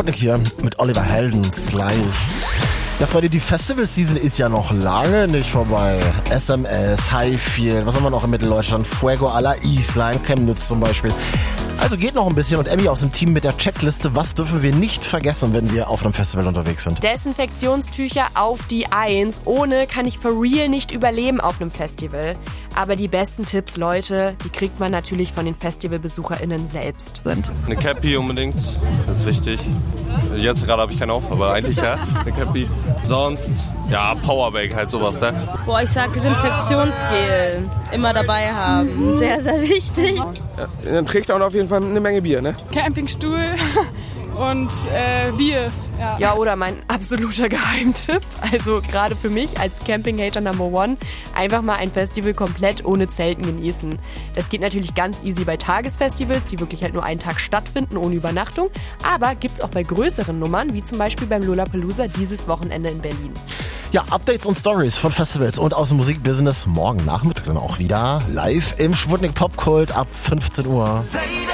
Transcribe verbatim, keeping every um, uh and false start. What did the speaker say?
Sputnik hier mit Oliver Heldens gleich. Ja, Freunde, die Festival-Season ist ja noch lange nicht vorbei. S M S, Highfield, was haben wir noch in Mitteldeutschland? Fuego a la Isla in Chemnitz zum Beispiel. Also geht noch ein bisschen und Emmy aus dem Team mit der Checkliste. Was dürfen wir nicht vergessen, wenn wir auf einem Festival unterwegs sind? Desinfektionstücher auf die Eins. Ohne kann ich for real nicht überleben auf einem Festival. Aber die besten Tipps, Leute, die kriegt man natürlich von den FestivalbesucherInnen selbst. Eine Cappy unbedingt, das ist wichtig. Jetzt gerade habe ich keine auf, aber eigentlich ja, eine Cappy. Sonst, ja, Powerbank, halt sowas da. Boah, ich sag Desinfektionsgel immer dabei haben. Sehr, sehr wichtig. Ja, dann trägt er auch auf jeden Fall eine Menge Bier, ne? Campingstuhl und äh, Bier. Ja. ja, oder mein absoluter Geheimtipp, also gerade für mich als Camping-Hater Number One, einfach mal ein Festival komplett ohne Zelten genießen. Das geht natürlich ganz easy bei Tagesfestivals, die wirklich halt nur einen Tag stattfinden, ohne Übernachtung, aber gibt's auch bei größeren Nummern, wie zum Beispiel beim Lollapalooza dieses Wochenende in Berlin. Ja, Updates und Stories von Festivals und aus dem Musikbusiness morgen Nachmittag dann auch wieder live im Sputnik Popkult ab fünfzehn Uhr.